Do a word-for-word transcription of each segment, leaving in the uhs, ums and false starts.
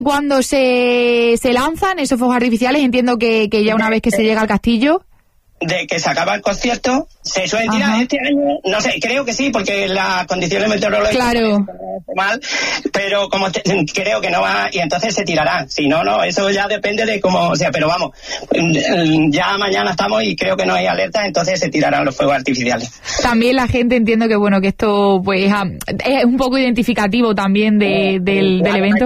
Cuando se, se lanzan esos fuegos artificiales, entiendo que, que ya una vez que se llega al castillo... De que se acaba el concierto, se suelen tirar. Ajá. Este año, no sé, creo que sí, porque las condiciones meteorológicas claro. mal, pero como te, creo que no va, y entonces se tirarán. Si no, no, eso ya depende de cómo, o sea, pero vamos, ya mañana estamos y creo que no hay alerta, entonces se tirarán los fuegos artificiales. También la gente entiendo que, bueno, que esto pues es un poco identificativo también de, del, del evento.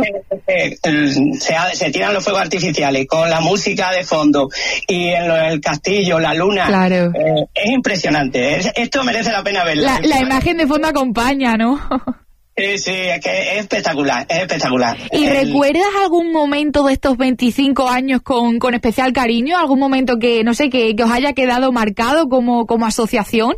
Se, se tiran los fuegos artificiales con la música de fondo y en el castillo, la luz. Claro. Eh, es impresionante. Es, esto merece la pena verlo. La, la imagen de fondo acompaña, ¿no? Sí, sí, es que es espectacular, es espectacular. ¿Y El... recuerdas algún momento de estos veinticinco años con, con especial cariño? ¿Algún momento que, no sé, que, que os haya quedado marcado como, como asociación?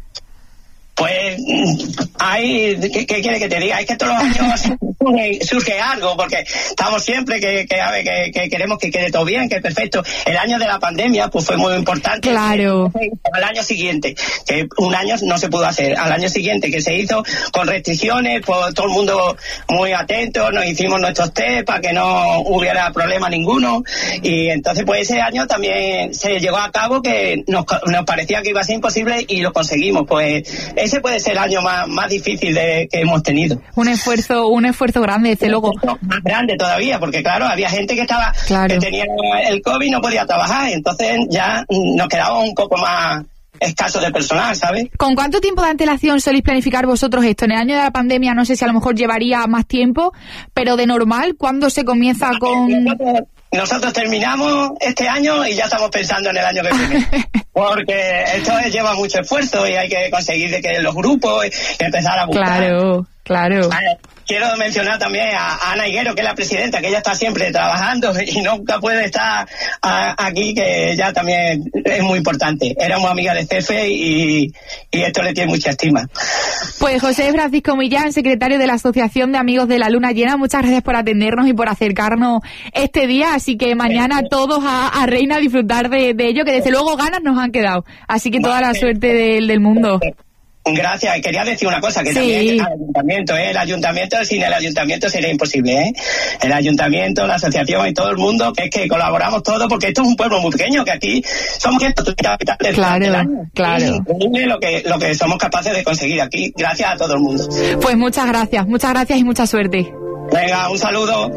Pues hay, ¿qué, qué quiere que te diga? Es que todos los años surge, surge algo, porque estamos siempre que, que, a ver, que, que queremos que quede todo bien, que es perfecto. El año de la pandemia pues fue muy importante. Claro. Al año siguiente, que un año no se pudo hacer, al año siguiente que se hizo con restricciones, pues todo el mundo muy atento, nos hicimos nuestros test para que no hubiera problema ninguno, y entonces pues ese año también se llegó a cabo que nos, nos parecía que iba a ser imposible y lo conseguimos. Pues ese puede ser el año más, más difícil de, que hemos tenido. Un esfuerzo, un esfuerzo grande, desde luego. Más grande todavía, porque claro, había gente que estaba, claro. que tenía el COVID y no podía trabajar, entonces ya nos quedaba un poco más escaso de personal, ¿sabes? ¿Con cuánto tiempo de antelación soléis planificar vosotros esto? En el año de la pandemia no sé si a lo mejor llevaría más tiempo, pero de normal, ¿cuándo se comienza con...? Nosotros, nosotros terminamos este año y ya estamos pensando en el año que viene. Porque esto lleva mucho esfuerzo y hay que conseguir de que los grupos y empezar a buscar. Claro, claro. Quiero mencionar también a Ana Higuero, que es la presidenta, que ella está siempre trabajando y nunca puede estar a, aquí, que ella también es muy importante. Éramos amigas de CEFE y, y esto le tiene mucha estima. Pues José Francisco Millán, secretario de la Asociación de Amigos de la Luna Llena, muchas gracias por atendernos y por acercarnos este día. Así que mañana todos a, a Reina a disfrutar de, de ello, que desde luego ganas nos han quedado. Así que toda la suerte del, del mundo. Gracias. Quería decir una cosa, que sí. también el ayuntamiento, ¿eh? el ayuntamiento, sin el ayuntamiento sería imposible, ¿eh? El ayuntamiento, la asociación y todo el mundo, que es que colaboramos todos, porque esto es un pueblo muy pequeño, que aquí somos capitales claro, del año. Claro, es increíble lo que, lo que somos capaces de conseguir aquí, gracias a todo el mundo. Pues muchas gracias, muchas gracias y mucha suerte. Venga, un saludo.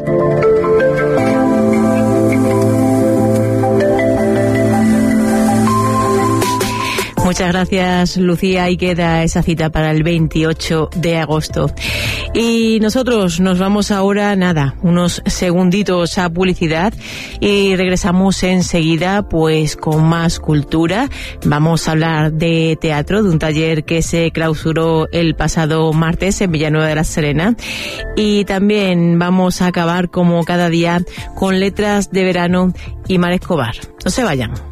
Muchas gracias, Lucía, y queda esa cita para el veintiocho de agosto. Y nosotros nos vamos ahora, nada, unos segunditos a publicidad y regresamos enseguida pues con más cultura. Vamos a hablar de teatro, de un taller que se clausuró el pasado martes en Villanueva de la Serena, y también vamos a acabar como cada día con Letras de Verano y Mar Escobar. No se vayan.